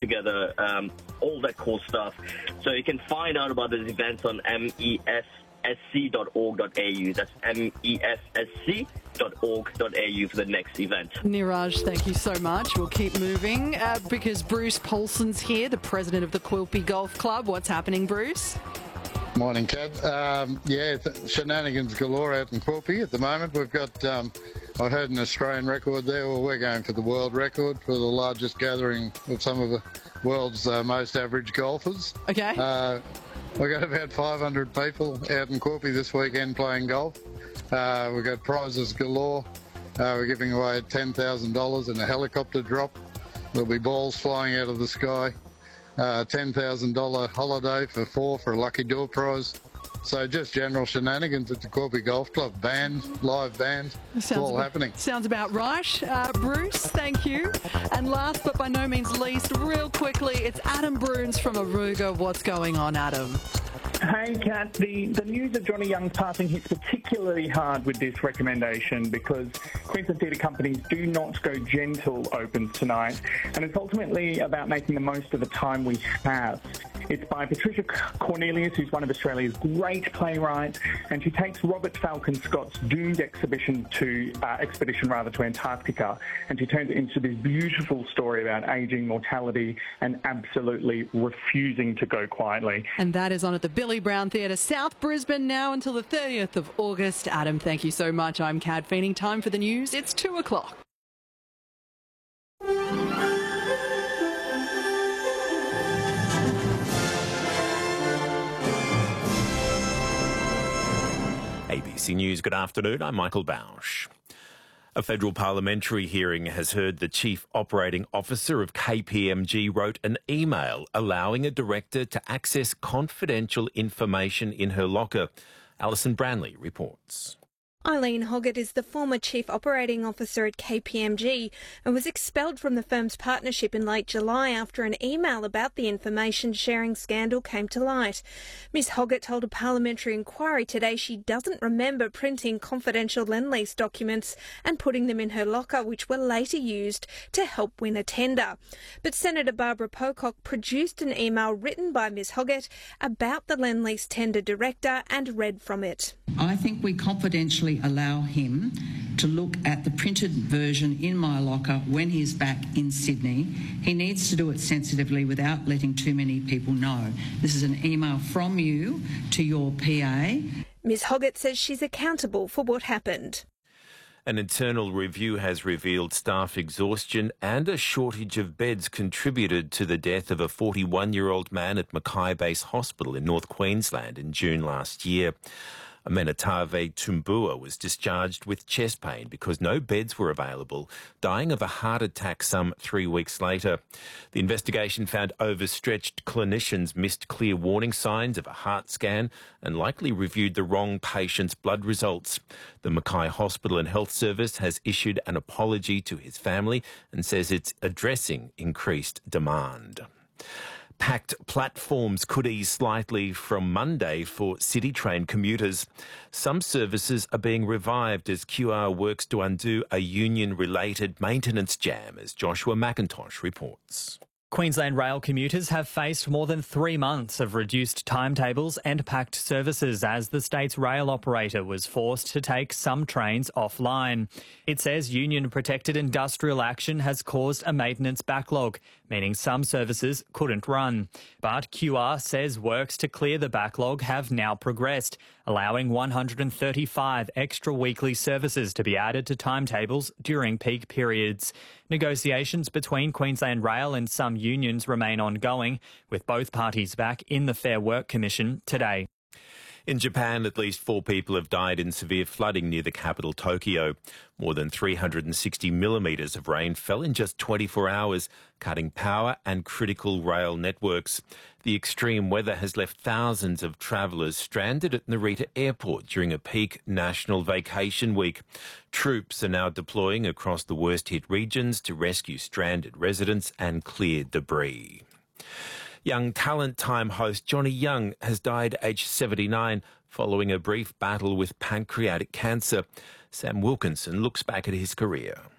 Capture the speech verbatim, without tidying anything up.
together, um, all that cool stuff. So you can find out about these events on M E S S C dot org dot A U. That's M E S S C dot org dot A U for the next event. Niraj, thank you so much. We'll keep moving uh, because Bruce Paulson's here, the president of the Quilpie Golf Club. What's happening, Bruce? Morning, Kat. Um, yeah, th- shenanigans galore out in Quilpie at the moment. We've got, um, I heard an Australian record there. Well, we're going for the world record for the largest gathering of some of the world's uh, most average golfers. Okay. Uh, we've got about five hundred people out in Quilpie this weekend playing golf. Uh, we've got prizes galore. Uh, we're giving away ten thousand dollars in a helicopter drop. There'll be balls flying out of the sky. Uh, ten thousand dollars holiday for four for a lucky door prize. So just general shenanigans at the Quilpie Golf Club. Band, live band, it's all about, happening. Sounds about right. Uh, Bruce, thank you. And last but by no means least, real quickly, it's Adam Bruns from Aruga. What's going on, Adam? Hey, Kat. The, the news of Johnny Young's passing hits particularly hard with this recommendation because Queensland theatre companies do not go gentle opens tonight, and it's ultimately about making the most of the time we have. It's by Patricia Cornelius, who's one of Australia's great playwrights, and she takes Robert Falcon Scott's doomed exhibition to uh, expedition rather to Antarctica, and she turns it into this beautiful story about ageing, mortality, and absolutely refusing to go quietly. And that is on at the Billy Brown Theatre, South Brisbane, now until the thirtieth of August. Adam, thank you so much. I'm Kat Feening. Time for the news. It's two o'clock. A B C News, good afternoon. I'm Michael Bausch. A federal parliamentary hearing has heard the Chief Operating Officer of K P M G wrote an email allowing a director to access confidential information in her locker. Alison Branley reports. Eileen Hoggett is the former Chief Operating Officer at K P M G and was expelled from the firm's partnership in late July after an email about the information sharing scandal came to light. Miss Hoggett told a parliamentary inquiry today she doesn't remember printing confidential Lendlease documents and putting them in her locker, which were later used to help win a tender. But Senator Barbara Pocock produced an email written by Miss Hoggett about the Lendlease tender director and read from it. I think we confidentially allow him to look at the printed version in my locker when he's back in Sydney. He needs to do it sensitively without letting too many people know. This is an email from you to your P A. Miss Hoggett says she's accountable for what happened. An internal review has revealed staff exhaustion and a shortage of beds contributed to the death of a forty-one-year-old man at Mackay Base Hospital in North Queensland in June last year. Amenetave Tumbua was discharged with chest pain because no beds were available, dying of a heart attack some three weeks later. The investigation found overstretched clinicians missed clear warning signs of a heart scan and likely reviewed the wrong patient's blood results. The Mackay Hospital and Health Service has issued an apology to his family and says it's addressing increased demand. Packed platforms could ease slightly from Monday for City Train commuters. Some services are being revived as Q R works to undo a union-related maintenance jam, as Joshua McIntosh reports. Queensland Rail commuters have faced more than three months of reduced timetables and packed services as the state's rail operator was forced to take some trains offline. It says union-protected industrial action has caused a maintenance backlog, meaning some services couldn't run. But Q R says works to clear the backlog have now progressed, allowing one hundred thirty-five extra weekly services to be added to timetables during peak periods. Negotiations between Queensland Rail and some unions remain ongoing, with both parties back in the Fair Work Commission today. In Japan, at least four people have died in severe flooding near the capital, Tokyo. More than three hundred sixty millimetres of rain fell in just twenty-four hours, cutting power and critical rail networks. The extreme weather has left thousands of travellers stranded at Narita Airport during a peak national vacation week. Troops are now deploying across the worst-hit regions to rescue stranded residents and clear debris. Young Talent Time host Johnny Young has died aged seventy-nine following a brief battle with pancreatic cancer. Sam Wilkinson looks back at his career.